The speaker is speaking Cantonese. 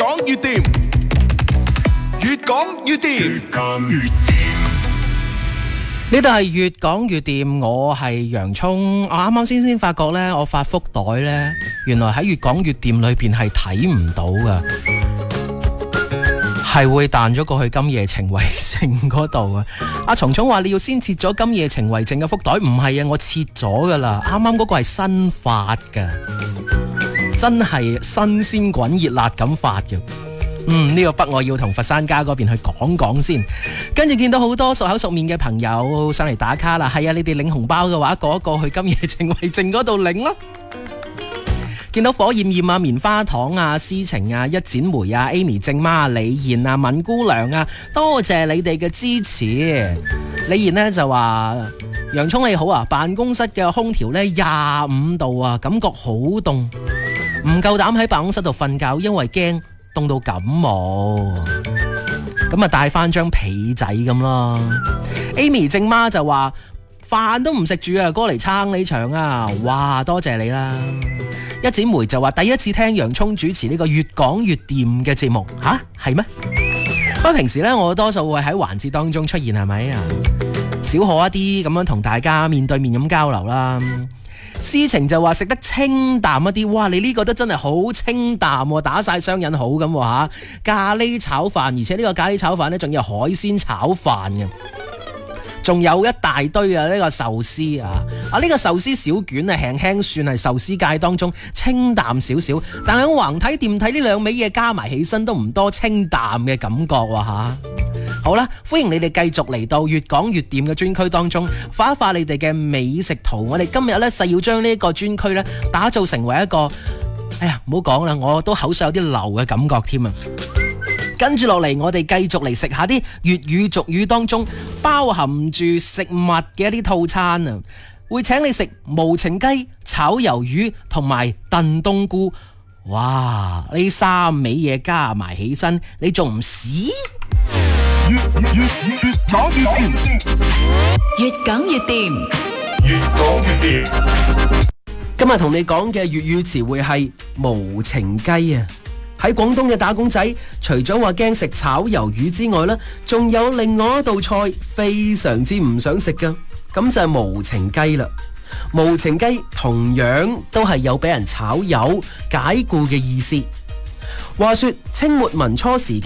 講越掂，越講越掂。 呢度係越講越掂，我係洋葱。我啱啱先發覺呢，我發福袋呢，原來喺越講越掂裏邊係睇唔到噶，係會彈咗過去今夜情為證嗰度啊！阿蟲蟲話你要先切咗今夜情為證嘅福袋，唔係啊，我切咗噶啦，啱啱嗰個係新發噶，真係新鮮滾熱辣咁發嘅。呢個筆我要同佛山家嗰邊去講講先，跟住見到好多熟口熟面嘅朋友上嚟打卡啦。係啊，你哋領紅包嘅話，過一過去今夜情為證嗰度領咯。見到火焰焰啊、棉花糖啊、詩情啊、一剪梅啊、Amy 正媽、李賢啊、敏姑娘啊，多謝你哋嘅支持。李賢呢就話：洋葱你好啊，辦公室嘅空調呢25度啊，感覺好凍，唔夠膽喺辦公室度瞓覺，因為驚凍到感冒，咁啊帶翻張被仔咁咯。Amy 正媽就話飯都唔食住啊，過嚟撐你場啊！哇，多謝你啦。一剪梅就話第一次聽洋葱主持呢個越講越掂嘅節目，吓係咩？不過平時呢，我多數會喺環節當中出現，係咪啊？少可一啲咁樣同大家面對面咁交流啦。詩情就話食得清淡一啲，哇！你呢個都真係好清淡喎，打晒雙引號咁吓。咖喱炒飯，而且呢個咖喱炒飯呢，仲有海鮮炒飯嘅，仲有一大堆啊！呢個壽司啊，呢個壽司小卷啊，輕輕算係壽司界當中清淡少少，但係我橫睇掂睇呢兩味嘢加埋起身都唔多清淡嘅感覺喎吓。好啦，歡迎你哋繼續嚟到越講越掂嘅專區當中，發一發你哋嘅美食圖。我哋今日呢，誓要將呢個專區呢打造成為一個，哎呀，唔好講啦，我都口水有啲流嘅感覺添啊！跟住落嚟，我哋繼續嚟食下啲粵語俗語當中包含住食物嘅一啲套餐啊！會請你食無情雞、炒魷魚同埋燉冬菇。哇！呢三味嘢加埋起身，你仲唔屎？ 越講越掂， 越講越掂， 越講越掂。 今日同你講嘅粵語詞彙係無情雞啊！喺廣東嘅打工仔，除咗話驚食炒魷魚之外呢，仲有另外一道菜非常之唔想食噶，咁就係無情雞啦。無情雞同樣都係有俾人炒魷解僱嘅意思。話說清末民初時期，